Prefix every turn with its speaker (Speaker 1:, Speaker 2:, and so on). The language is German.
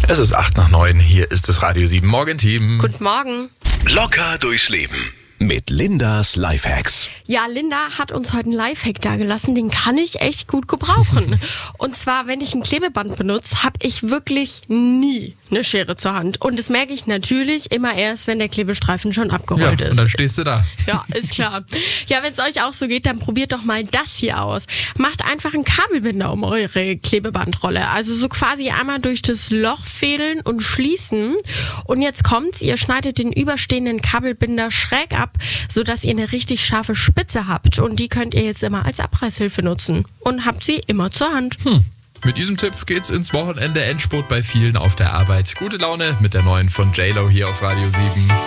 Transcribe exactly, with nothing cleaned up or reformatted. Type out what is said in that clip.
Speaker 1: Es ist acht nach neun, hier ist das Radio sieben Morgenteam.
Speaker 2: Guten Morgen.
Speaker 3: Locker durchs Leben mit Lindas Lifehacks.
Speaker 2: Ja, Linda hat uns heute einen Lifehack dagelassen, den kann ich echt gut gebrauchen. Und zwar, wenn ich ein Klebeband benutze, habe ich wirklich nie eine Schere zur Hand. Und das merke ich natürlich immer erst, wenn der Klebestreifen schon abgerollt
Speaker 1: Ja,
Speaker 2: ist.
Speaker 1: und dann stehst du da.
Speaker 2: Ja, ist klar. Ja, wenn es euch auch so geht, dann probiert doch mal das hier aus. Macht einfach einen Kabelbinder um eure Klebebandrolle. Also so quasi einmal durch das Loch fädeln und schließen. Und jetzt kommt's, ihr schneidet den überstehenden Kabelbinder schräg ab, sodass ihr eine richtig scharfe Spitze habt. Und die könnt ihr jetzt immer als Abreißhilfe nutzen. Und habt sie immer zur Hand.
Speaker 1: Hm. Mit diesem Tipp geht's ins Wochenende. Endspurt bei vielen auf der Arbeit. Gute Laune mit der neuen von J-Lo hier auf Radio sieben.